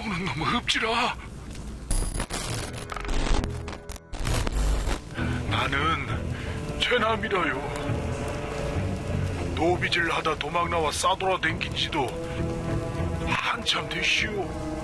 싸우는 놈 없지라. 나는 최남이라요. 노비질 하다 도망 나와 싸돌아 댕긴 지도 한참 됐시오.